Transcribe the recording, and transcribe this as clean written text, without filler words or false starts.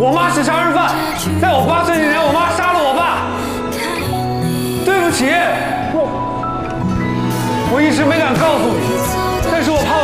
我妈是杀人犯，在我8岁那年，我妈杀了我爸。对不起，我一直没敢告诉你，但是我怕我。